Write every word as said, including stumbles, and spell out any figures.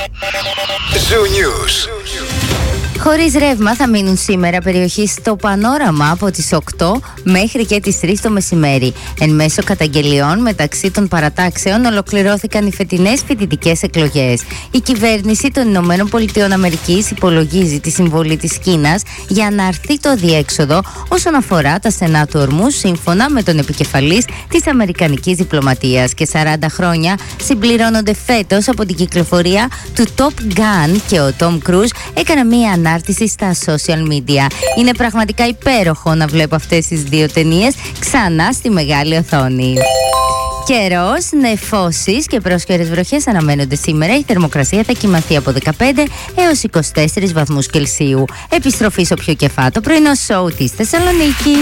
Zoo News. Χωρίς ρεύμα θα μείνουν σήμερα περιοχές στο Πανόραμα από τις οκτώ μέχρι και τις τρεις το μεσημέρι. Εν μέσω καταγγελιών μεταξύ των παρατάξεων ολοκληρώθηκαν οι φετινές φοιτητικές εκλογές. Η κυβέρνηση των Ηνωμένων Πολιτειών Αμερικής υπολογίζει τη συμβολή της Κίνας για να αρθεί το αδιέξοδο όσον αφορά τα στενά του ορμού, σύμφωνα με τον επικεφαλής της Αμερικανικής διπλωματίας. Και σαράντα χρόνια συμπληρώνονται φέτος από την κυκλοφορία του Top Gun και ο Tom Cruise έκανε μία ανάρτηση στα social media. Είναι πραγματικά υπέροχο να βλέπω αυτές τις δύο ταινίες ξανά στη μεγάλη οθόνη. Καιρός, νεφώσεις και πρόσκαιρες βροχές αναμένονται σήμερα. Η θερμοκρασία θα κυμανθεί από δεκαπέντε έως είκοσι τέσσερις βαθμούς Κελσίου. Επιστροφή στο πιο κεφάτο πρωινό σοου της Θεσσαλονίκης.